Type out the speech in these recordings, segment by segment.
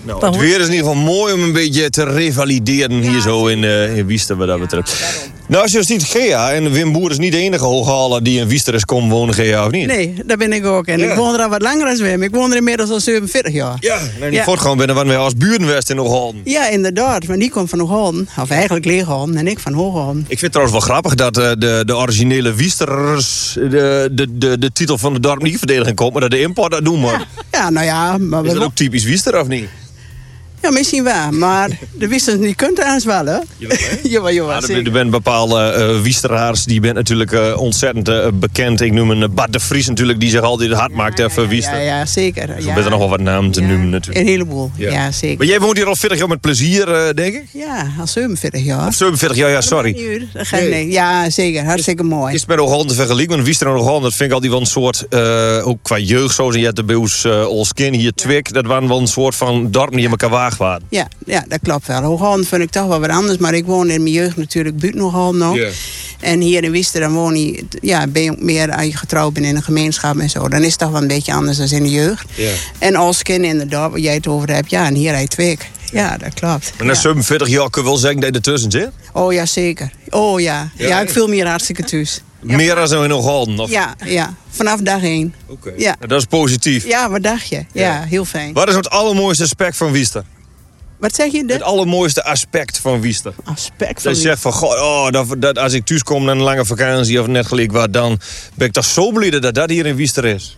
Nou, het weer is in ieder geval mooi om een beetje te revalideren hier zo in Wiester wat dat betreft. Nou, als je dus niet Gea, en Wim Boer is niet de enige hooghaler die in Wiester is komen wonen, Gea, of niet? Nee, daar ben ik ook. En ik woon er al wat langer als Wim. Ik woon er inmiddels al 47 jaar. Ja, nou, die voortgang binnen waren wij als burenwest in Hooghalden. Ja, inderdaad. Maar die komt van Hooghalden. Of eigenlijk Leeghalden en ik van Hooghalden. Ik vind het trouwens wel grappig dat de originele Wiesterers de titel van het dorp niet verdedigen komt, maar dat de import dat doen maar. Ja, nou ja. Maar is dat ook typisch Wiester of niet? Ja, misschien wel, maar de Wiesters die kunt eens wel, hè? Jawel, er zijn bepaalde Wiesteraars, die bent natuurlijk ontzettend bekend. Ik noem een Bart de Vries natuurlijk, die zich altijd hard maakt voor Wiester. Ja, zeker. Er zijn er nog wel wat namen te noemen natuurlijk. Een heleboel, ja zeker. Maar jij woont hier al 40 jaar met plezier, denk ik? Ja, al 47 jaar. Of 47 jaar, ja, sorry. Nee. Ja, zeker. Hartstikke mooi. Is het met Hooghalden te vergelijken? Want Wiester en Hooghalden, dat vind ik altijd wel een soort, ook qua jeugd, zoals je hebt de bij ons Olskin, hier Twik, dat waren wel een soort van dorpen die in elkaar waag waren. Ja, dat klopt wel. Hooghalden vind ik toch wel wat anders, maar ik woon in mijn jeugd natuurlijk buiten Hooghalden nog. Yeah. En hier in Wiester, dan woon je, ben je ook meer als je getrouwd bent in een gemeenschap en zo. Dan is het toch wel een beetje anders dan in de jeugd. Yeah. En Olskin inderdaad, waar jij het over hebt, en hier uit Twik. Ja, dat klopt. En na 47 jaar kun je wel zeggen dat je ertussen zit? Oh ja, zeker. Oh ja. Ja, ik voel me hier hartstikke thuis. Ja, meer dan in Hooghalden? Of? Ja. Vanaf dag 1. Oké. Ja. Dat is positief. Ja, wat dacht je? Ja, heel fijn. Wat is het allermooiste aspect van Wiester? Wat zeg je? Het allermooiste aspect van Wiester. Aspect van dat je zegt van, dat als ik thuis kom na een lange vakantie of net gelijk wat, dan ben ik toch zo blij dat dat hier in Wiester is.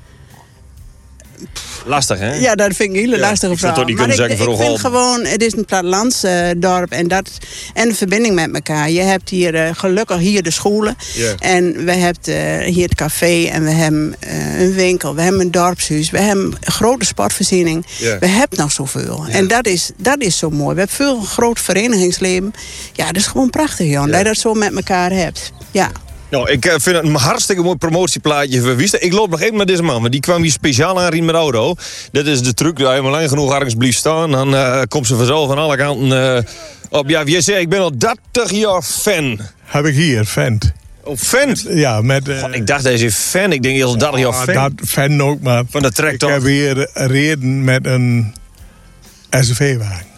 Lastig, hè? Ja, dat vind ik een hele lastige vraag. Ik vind gewoon, het is een plattelandsdorp en de verbinding met elkaar. Je hebt hier gelukkig hier de scholen. Yeah. En we hebben hier het café en we hebben een winkel. We hebben een dorpshuis. We hebben een grote sportvoorziening. Yeah. We hebben nog zoveel. Yeah. En dat is zo mooi. We hebben veel groot verenigingsleven. Ja, dat is gewoon prachtig, joh. Dat je dat zo met elkaar hebt. Ja. Nou, ik vind het een hartstikke mooi promotieplaatje voor Wiester. Ik loop nog even met deze man, want die kwam hier speciaal aanrijden met de auto. Dat is de truc, als je maar lang genoeg ergens blijft staan, dan komt ze vanzelf van alle kanten op. Ja, jij zei, ik ben al 30 jaar fan. Heb ik hier, vent. Oh, vent? Ja, met... ik dacht, hij is fan. Ik denk, je is al 30 jaar fan. Dat fan ook, maar... Van de tractor. Ik heb hier reden met een SUV-wagen.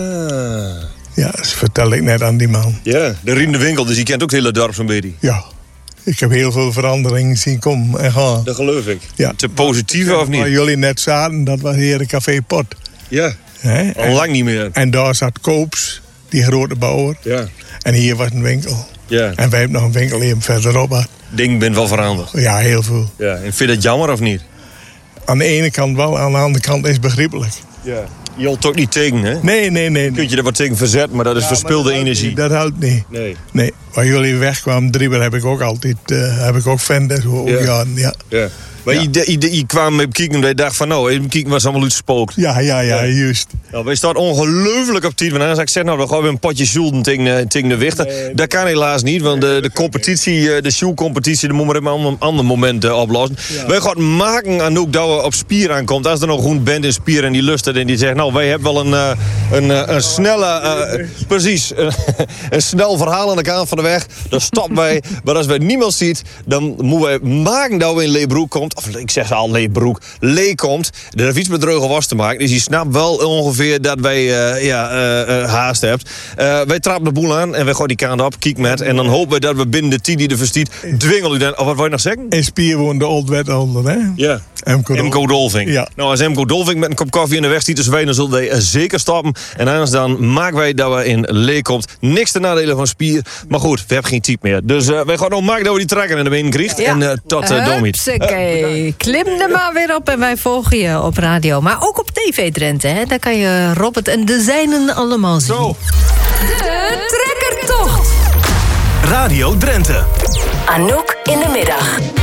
Ah. Ja, dat vertel ik net aan die man. Ja, de riende winkel, dus je kent ook het hele dorp zo'n beetje. Ja. Ik heb heel veel veranderingen zien komen en gaan. Dat geloof ik. Ja. Te positief of niet? Waar jullie net zaten, dat was hier de Café Pot. Ja, al lang niet meer. En daar zat Koops, die grote bouwer. Ja. En hier was een winkel. Ja. En wij hebben nog een winkel hier verderop. Ding bent wel veranderd. Ja, heel veel. Ja. En vind je dat jammer of niet? Aan de ene kant wel, aan de andere kant is het begrijpelijk. Ja. Je holt ook niet tegen, hè? Nee. Kun je er wat tegen verzet, maar dat is verspilde energie. Dat helpt niet. Nee. Waar jullie wegkwamen, Drieber, heb ik ook altijd fan. Ja. Maar je kwam met kijken en je dacht van, nou, even kijken wat allemaal uitspookt. Ja, juist. Nou, wij staan ongelooflijk op tijd. Want dan ik zeg, nou, dan gaan we een potje Schulden tegen de Wichter. Nee. Dat kan helaas niet, want de competitie, de Schulcompetitie, dat moeten we op een ander moment oplossen. Ja. Wij gaan maken aan ook dat we op Spier aankomt. Als er nog een band in Spier en die lustert en die zegt, nou, wij hebben wel een snelle, precies, een snel verhaal aan de kant van de weg. Dan stoppen wij. Maar als wij niemand ziet, dan moeten wij maken dat we in Leebroek komt. Of ik zeg al Leebroek. Lee komt. Er heeft iets met droge was te maken. Dus die snapt wel ongeveer dat wij haast hebben. Wij trappen de boel aan en wij gooien die kant op. Kiek met. En dan hopen we dat we binnen de 10 die er verstiet. Dwingel u dan. Of wat wil je nog zeggen? In Spier woont de Old Wethouder, hè? Ja. Emco Dolving. Ja. Nou, als Emco Dolving met een kop koffie in de weg ziet tussen wij, dan zullen wij zeker stoppen. En anders dan maken wij dat we in Lee komt. Niks te nadelen van Spier. Maar goed, we hebben geen type meer. Dus wij gaan nog maken dat we die trekker in de benen krijgen. Ja. En tot Domiet. Klim er maar weer op en wij volgen je op radio. Maar ook op TV Drenthe, hè? Daar kan je Robert en de zijnen allemaal zien. Zo. De Trekkertocht. Radio Drenthe. Anouk in de middag.